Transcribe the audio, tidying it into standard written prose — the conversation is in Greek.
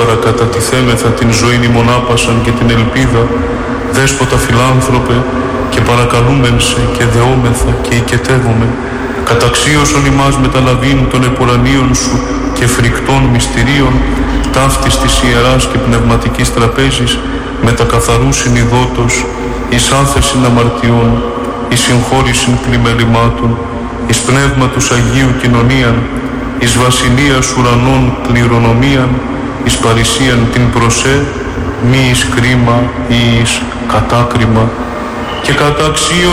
παρακατατιθέμεθα την ζωήν ημονάπασαν και την ελπίδα, δέσποτα φιλάνθρωπε, και παρακαλούμεν σε και δεόμεθα και οικετεύομαι, καταξίωσον ημάς μεταλαβήν των επουρανίων σου και φρικτών μυστηρίων, ταύτης της ιεράς και πνευματικής τραπέζης, με τα καθαρού συνειδότος, εις άφεσιν αμαρτιών, εις συγχώρησιν πλημελημάτων, εις πνεύματος Αγίου κοινωνίαν, εις βασιλείας ουρανών κληρονομίαν, εις παρησίαν την προσέ, μη εις κρίμα ή εις κατάκριμα, και καταξίω